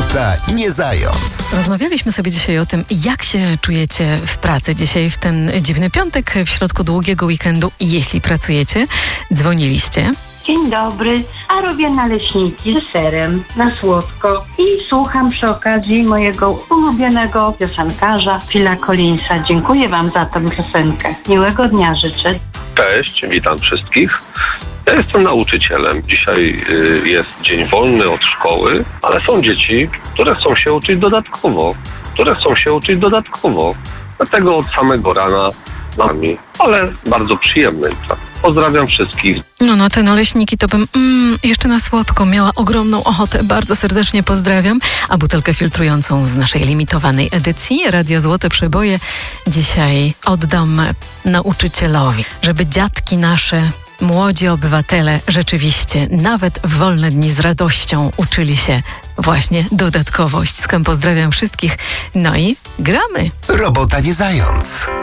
Robota nie zając. Rozmawialiśmy sobie dzisiaj o tym, jak się czujecie w pracy. Dzisiaj w ten dziwny piątek, w środku długiego weekendu, jeśli pracujecie, dzwoniliście. Dzień dobry, a robię naleśniki z serem na słodko i słucham przy okazji mojego ulubionego piosenkarza Phila Collinsa. Dziękuję Wam za tę piosenkę. Miłego dnia życzę. Cześć, witam wszystkich. Ja jestem nauczycielem. Dzisiaj jest dzień wolny od szkoły, ale są dzieci, które chcą się uczyć dodatkowo. Dlatego od samego rana z nami, ale bardzo przyjemny. Pozdrawiam wszystkich. No, te naleśniki to bym jeszcze na słodko miała ogromną ochotę. Bardzo serdecznie pozdrawiam. A butelkę filtrującą z naszej limitowanej edycji Radio Złote Przeboje dzisiaj oddam nauczycielowi, żeby dziadki nasze, młodzi obywatele rzeczywiście nawet w wolne dni z radością uczyli się właśnie dodatkowość. Skąd pozdrawiam wszystkich. No i gramy. Robota nie zając.